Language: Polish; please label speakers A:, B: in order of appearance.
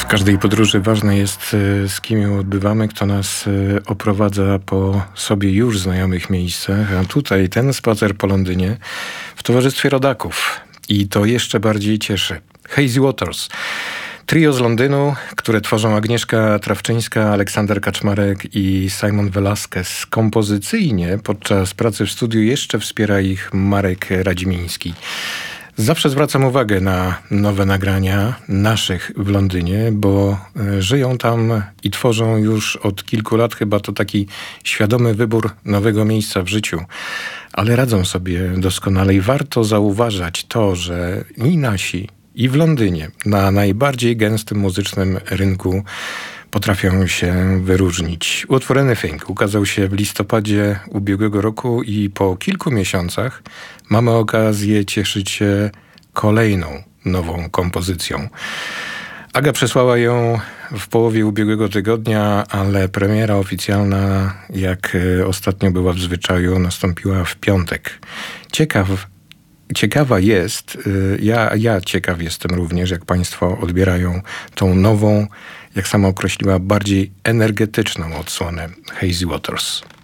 A: każdej podróży ważne jest, z kim ją odbywamy, kto nas oprowadza po sobie już znajomych miejscach, a tutaj ten spacer po Londynie w towarzystwie rodaków. I to jeszcze bardziej cieszy. Hazy Waters. Trio z Londynu, które tworzą Agnieszka Trawczyńska, Aleksander Kaczmarek i Simon Velasquez. Kompozycyjnie podczas pracy w studiu jeszcze wspiera ich Marek Radzimiński. Zawsze zwracam uwagę na nowe nagrania naszych w Londynie, bo żyją tam i tworzą już od kilku lat. Chyba to taki świadomy wybór nowego miejsca w życiu. Ale radzą sobie doskonale i warto zauważać to, że i nasi, i w Londynie, na najbardziej gęstym muzycznym rynku potrafią się wyróżnić. Utwór Anything ukazał się w listopadzie ubiegłego roku i po kilku miesiącach mamy okazję cieszyć się kolejną nową kompozycją. Aga przesłała ją w połowie ubiegłego tygodnia, ale premiera oficjalna, jak ostatnio była w zwyczaju, nastąpiła w piątek. Ciekawa jest, ja ciekaw jestem również, jak państwo odbierają tą nową, jak sama określiła, bardziej energetyczną odsłonę Hazy Waters.